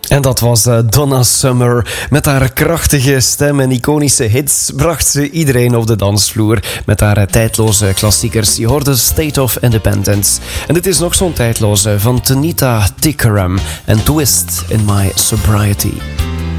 En dat was Donna Summer. Met haar krachtige stem en iconische hits bracht ze iedereen op de dansvloer. Met haar tijdloze klassiekers. Je hoorde State of Independence. En dit is nog zo'n tijdloze van Tanita Tikaram en Twist in My Sobriety.